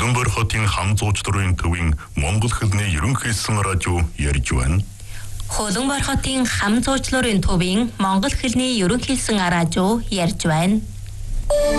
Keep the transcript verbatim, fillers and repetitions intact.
Улаанбаатар хотын хам зуучлалын төвийн Монгол хэлний ерөнхийлсэн радио ярьж байна. Улаанбаатар хотын хам зуучлалын төвийн Монгол хэлний ерөнхийлсэн радио ярьж байна.